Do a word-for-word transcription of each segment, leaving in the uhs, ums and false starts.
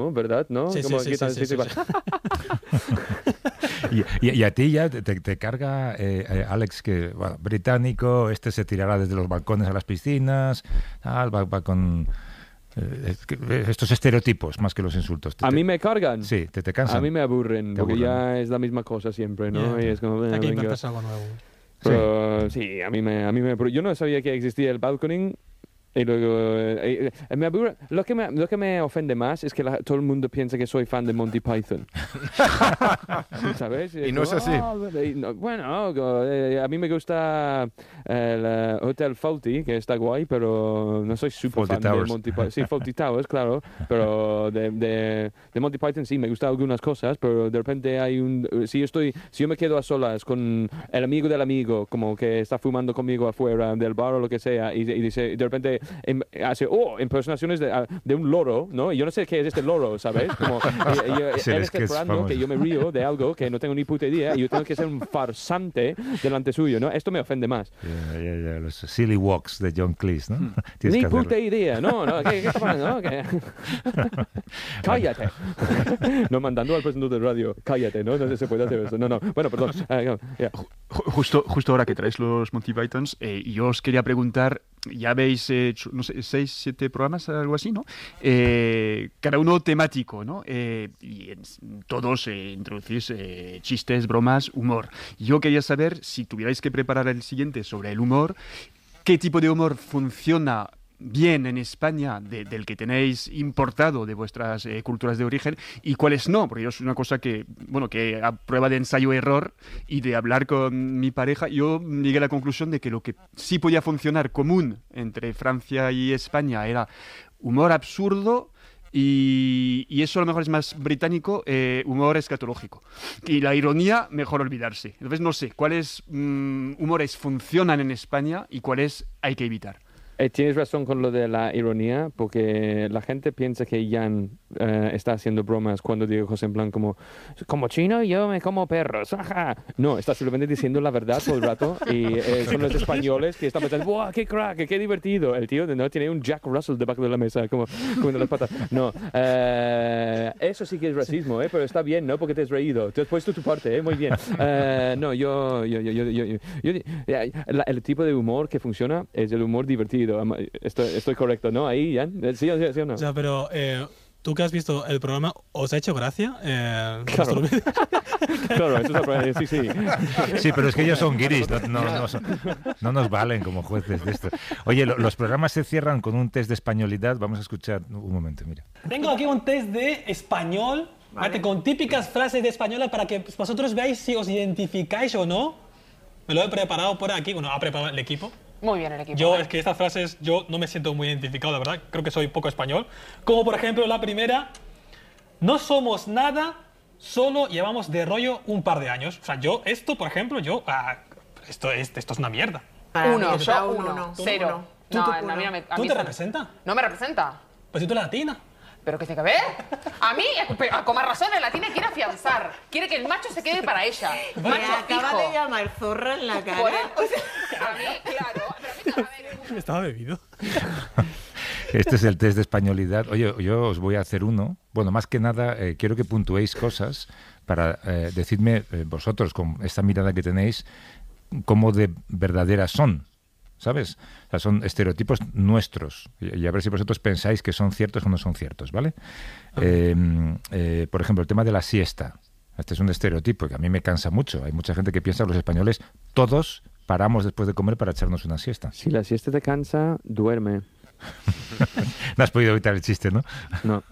¿verdad? ¿No? Sí, Como sí, sí, quitan- sí, sí, sí, sí, sí. Y, y- y a ti ya te, te carga, eh, eh, Alex, que bueno, británico, este se tirará desde los balcones a las piscinas, tal, va, va con eh, es que, eh, estos estereotipos más que los insultos. Te- A te- mí me cargan. Sí, te, te cansan. A mí me aburren, Te porque aburren. ya es la misma cosa siempre, ¿no? Yeah. Y es como, eh, Hay que venga. inventarse algo nuevo. Pero sí, a mí me, a mí me, pero yo no sabía que existía el balconing. Y luego, eh, eh, me aburre. Lo que me, lo que me ofende más es que la- todo el mundo piensa que soy fan de Monty Python. ¿Sabes? Y no es así. "Ah, y no, bueno, eh, a mí me gusta el eh, Hotel Fawlty, que está guay, pero no soy súper Fawlty fan de Towers. Monty Python. Sí, Fawlty Towers, claro. Pero de, de, de Monty Python sí, me gustan algunas cosas, pero de repente hay un... Si yo, estoy, si yo me quedo a solas con el amigo del amigo, como que está fumando conmigo afuera del bar o lo que sea, y, y dice, de repente em- hace, oh, impersonaciones de, ah, de un loro, ¿no? Y yo no sé qué es este loro, ¿sabes? Como, y- y- y- Sí, él es está que es esperando famoso. que yo me río de algo que no tengo ni puta idea y yo tengo que ser un farsante delante suyo, ¿no? Esto me ofende más. Ya, ya, ya, los silly walks de John Cleese, ¿no? Tienes Ni que hacerlo. puta idea, no, no, ¿qué, qué está pasando? ¿No? ¿Qué? Cállate. No mandando al presentador de radio, cállate, ¿no? No se puede hacer eso. No, no. Bueno, perdón. Ah, no, ya. Ju- Justo, justo ahora que traéis los Monty Pythons, eh, yo os quería preguntar, ya veis, eh, ch- no sé, seis, siete programas, algo así, ¿no? Eh, cada uno temático, ¿no? Eh, y en, todos eh, introducís eh, chistes, bromas, humor. Yo quería saber, si tuvierais que preparar el siguiente sobre el humor, ¿qué tipo de humor funciona bien en España de- del que tenéis importado de vuestras eh, culturas de origen y cuáles no? Porque yo es una cosa que, bueno, que a prueba de ensayo-error y de hablar con mi pareja, yo llegué a la conclusión de que lo que sí podía funcionar común entre Francia y España era humor absurdo y, y eso a lo mejor es más británico, eh, humor escatológico. Y la ironía, mejor olvidarse. Entonces no sé, ¿cuáles mm, humores funcionan en España y cuáles hay que evitar? Eh, tienes razón con lo de la ironía, porque la gente piensa que Jan eh, está haciendo bromas cuando digo cosas en plan como, como chino yo me como perros. Ajá. No, está simplemente diciendo la verdad todo el rato y eh, son los españoles que están pensando, ¡wow, qué crack, qué divertido! El tío no tiene un Jack Russell debajo de la mesa, como comiendo las patas. No, eh, eso sí que es racismo, ¿eh? Pero está bien, ¿no? Porque te has reído, te has puesto tu parte, ¿eh? Muy bien. Eh, no, yo, yo, yo, yo, yo, yo- yo- eh, la- el tipo de humor que funciona es el humor divertido. Am- Estoy, estoy correcto, ¿no? Ahí, Jan. ¿Sí, sí, sí o no? O sea, pero eh, tú que has visto el programa, ¿os ha hecho gracia? Eh, Claro. nuestro vídeo? Claro, eso es el problema, sí, sí. Sí, pero es que ellos son guiris, no, no, no, son- no nos valen como jueces de esto. Oye, lo- los programas se cierran con un test de españolidad. Vamos a escuchar un momento, mira. Tengo aquí un test de español, ¿vale? Con típicas frases de española para que vosotros veáis si os identificáis o no. Me lo he preparado por aquí, bueno, ha preparado el equipo. Muy bien el equipo. Yo, ¿vale? es que estas frases, yo no me siento muy identificado, la verdad. Creo que soy poco español. Como por ejemplo la primera, no somos nada, solo llevamos de rollo un par de años. O sea, yo, esto, por ejemplo, yo, ah, esto, es, esto es una mierda. Uno, Uno, yo yo uno, uno, cero. uno. No, Tú, a uno. mí no me, a ¿Tú mí te eso no- representa? No me representa. Pues si tú eres latina. ¿Pero qué tiene que ver? A mí, pero con más razón, la latina quiere afianzar. Quiere que el macho se quede para ella. Me Macho acaba fijo. de llamar zorra en la Por cara. el- o sea, a mí, claro. Pero a mí, a ver, Estaba bebido. Este es el test de españolidad. Oye, yo os voy a hacer uno. Bueno, más que nada, eh, quiero que puntuéis cosas para eh, decidme eh, vosotros, con esta mirada que tenéis, cómo de verdaderas son. ¿Sabes? O sea, son estereotipos nuestros. Y, y a ver si vosotros pensáis que son ciertos o no son ciertos, ¿vale? Eh, eh, por ejemplo, el tema de la siesta. Este es un estereotipo que a mí me cansa mucho. Hay mucha gente que piensa que los españoles todos paramos después de comer para echarnos una siesta. Si la siesta te cansa, duerme. No has podido evitar el chiste, ¿no? No.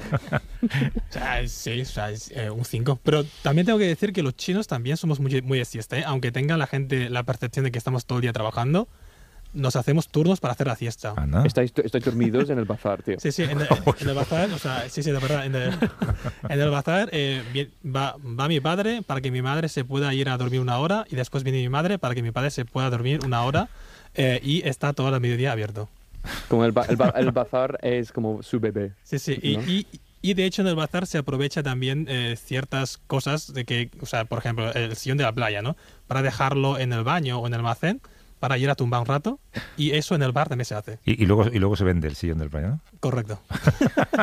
O sea, es- sí, o sea, es eh, un cinco. Pero también tengo que decir que los chinos también somos muy, muy de siesta, ¿eh? Aunque tenga la gente la percepción de que estamos todo el día trabajando, nos hacemos turnos para hacer la siesta. Ah, ¿no? Estáis, estáis dormidos en el bazar, tío. Sí, sí, en el, en el bazar, o sea, sí, sí, de verdad, en el, en el bazar eh, vi- va, va mi padre para que mi madre se pueda ir a dormir una hora y después viene mi madre para que mi padre se pueda dormir una hora eh, y está todo el mediodía abierto. Como el, ba- el, ba- el bazar es como su bebé. Sí, sí, y, ¿no? y, y de hecho en el bazar se aprovecha también eh, ciertas cosas de que, o sea, por ejemplo, el sillón de la playa, ¿no? Para dejarlo en el baño o en el almacén para ir a tumbar un rato y eso en el bar también se hace. Y, y luego y luego se vende el sillón del playa, ¿no? Correcto.